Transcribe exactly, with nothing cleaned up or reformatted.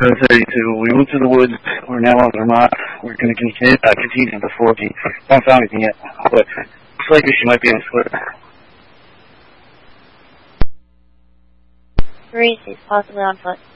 Code thirty-two, we moved to the woods. We're now on Vermont. We're going to continue, uh, continue to four G. Haven't found anything yet, but looks like she might be in a split. Reese is possibly on foot.